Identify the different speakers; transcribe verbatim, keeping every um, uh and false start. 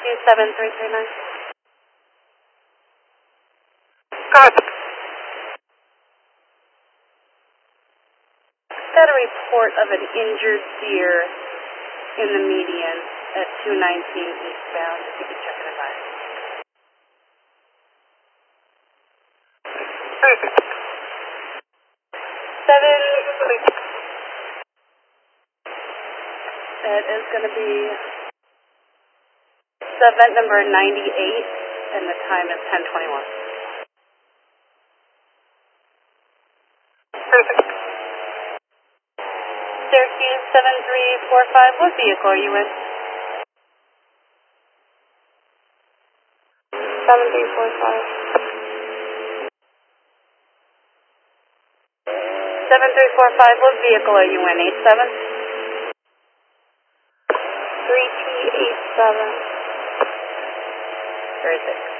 Speaker 1: Q seven three three nine.
Speaker 2: Good.
Speaker 1: Got a report of an injured deer in the median at two nineteen eastbound. If you could check it out. Seven. That is going to be event number ninety-eight, and the time is ten twenty-one. Syracuse seven three four five, what vehicle are you in?
Speaker 2: seven three four five.
Speaker 1: seven three four five, what vehicle are you in? eight seven?
Speaker 2: three T eight seven.
Speaker 1: Where is it?